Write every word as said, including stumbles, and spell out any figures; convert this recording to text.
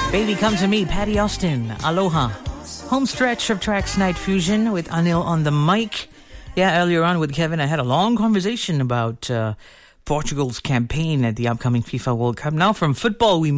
Baby Come to Me, Patty Austin, Aloha. Home stretch of Tracks Night Fusion with Anil on the mic. Yeah, earlier on with Kevin, I had a long conversation about uh, Portugal's campaign at the upcoming FIFA World Cup. Now from football, we